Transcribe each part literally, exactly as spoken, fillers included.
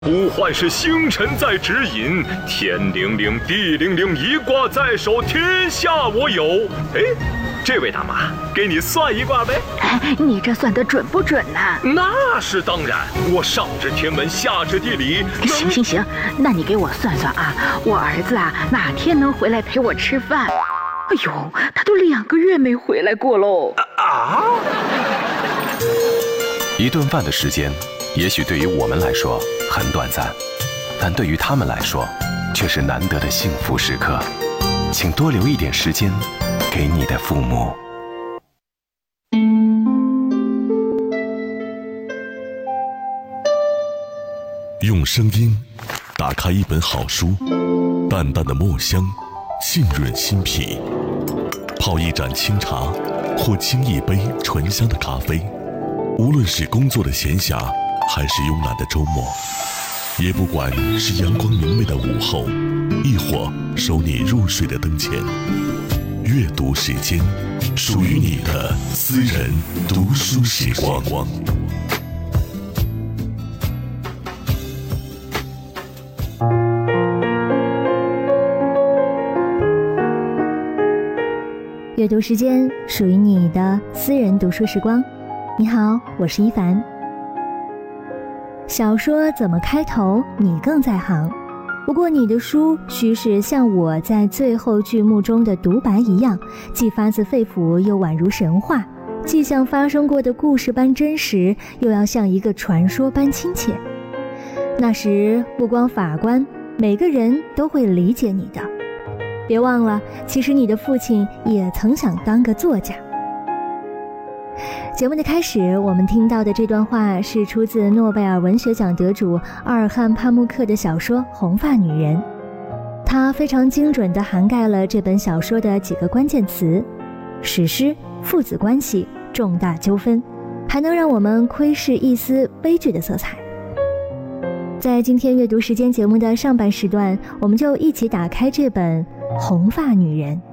呼唤是星辰在指引，天灵灵，地灵灵，一卦在手，天下我有。哎，这位大妈，给你算一卦呗。 哎，你这算得准不准呢？ 那是当然，我上知天文，下知地理。 行行行，那你给我算算啊，我儿子啊哪天能回来陪我吃饭？哎呦，他都两个月没回来过喽。 啊！ 一顿饭的时间，也许对于我们来说很短暂，但对于他们来说，却是难得的幸福时刻。请多留一点时间给你的父母。 用声音打开一本好书，淡淡的墨香浸润心脾，泡一盏清茶或沏一杯醇香的咖啡。无论是工作的闲暇还是慵懒的周末，也不管是阳光明媚的午后，亦或收你入睡的灯前，阅读时间，属于你的私人读书时光。 阅读时间，属于你的私人读书时光。你好，我是一凡。小说怎么开头，你更在行。不过你的书须是像我在最后剧目中的独白一样，既发自肺腑，又宛如神话，既像发生过的故事般真实，又要像一个传说般亲切。那时不光法官，每个人都会理解你的。别忘了，其实你的父亲也曾想当个作家。节目的开始，我们听到的这段话是出自诺贝尔文学奖得主阿尔汉·帕慕克的小说《红发女人》。它非常精准地涵盖了这本小说的几个关键词：史诗、父子关系、重大纠纷，还能让我们窥视一丝悲剧的色彩。在今天阅读时间节目的上半时段，我们就一起打开这本《红发女人》。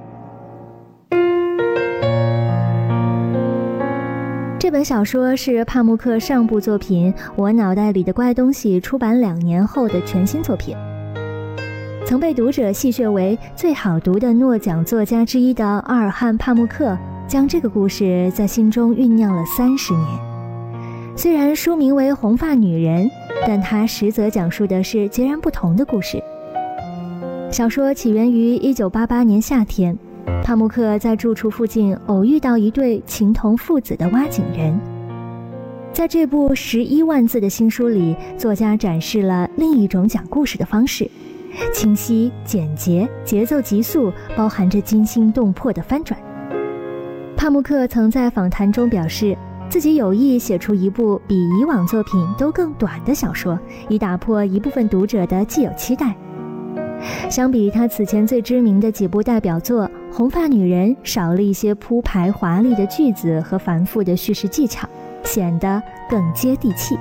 这本小说是帕慕克上部作品《我脑袋里的怪东西》出版两年后的全新作品，曾被读者戏谑为最好读的诺奖作家之一的阿尔汉·帕慕克，将这个故事在心中酝酿了三十年。虽然书名为《红发女人》，但它实则讲述的是截然不同的故事。小说起源于一九八八年夏天，帕慕克在住处附近偶遇到一对情同父子的挖井人。在这部十一万字的新书里，作家展示了另一种讲故事的方式，清晰、简洁，节奏急速，包含着惊心动魄的翻转。帕慕克曾在访谈中表示，自己有意写出一部比以往作品都更短的小说，以打破一部分读者的既有期待。相比他此前最知名的几部代表作，《红发女人》少了一些铺排华丽的句子和繁复的叙事技巧，显得更接地气。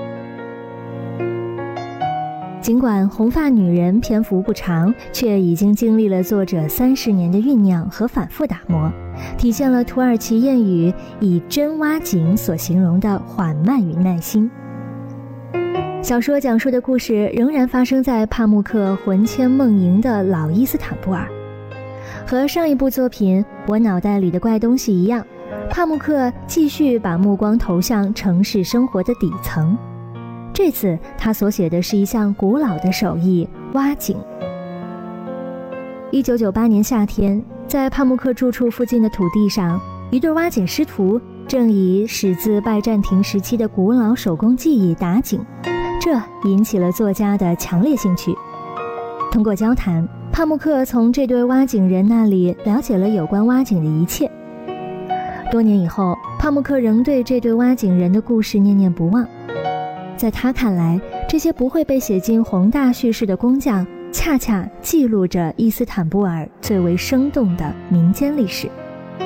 尽管《红发女人》篇幅不长，却已经经历了作者三十年的酝酿和反复打磨，体现了土耳其谚语以真挖井所形容的缓慢与耐心。小说讲述的故事仍然发生在帕慕克魂牵梦萦的老伊斯坦布尔。和上一部作品《我脑袋里的怪东西》一样，帕慕克继续把目光投向城市生活的底层。这次他所写的是一项古老的手艺——挖井。一九九八年夏天，在帕慕克住处附近的土地上，一对挖井师徒正以始自拜占庭时期的古老手工技艺打井，这引起了作家的强烈兴趣。通过交谈，帕慕克从这对挖井人那里了解了有关挖井的一切。多年以后，帕慕克仍对这对挖井人的故事念念不忘。在他看来，这些不会被写进宏大叙事的工匠，恰恰记录着伊斯坦布尔最为生动的民间历史。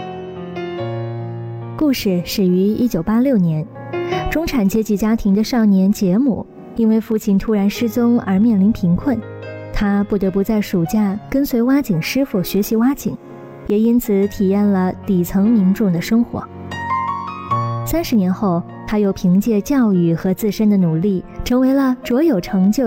故事始于一九八六年，中产阶级家庭的少年杰姆因为父亲突然失踪而面临贫困，他不得不在暑假跟随挖井师傅学习挖井，也因此体验了底层民众的生活。三十年后， 他又凭借教育和自身的努力，成为了卓有成就